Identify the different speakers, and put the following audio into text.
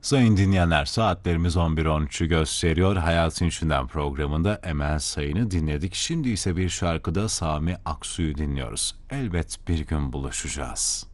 Speaker 1: Sayın dinleyenler, saatlerimiz 11.13'ü gösteriyor. Hayatın İçinden programında Emel Sayın'ı dinledik. Şimdi ise bir şarkıda Sami Aksu'yu dinliyoruz. Elbet bir gün buluşacağız.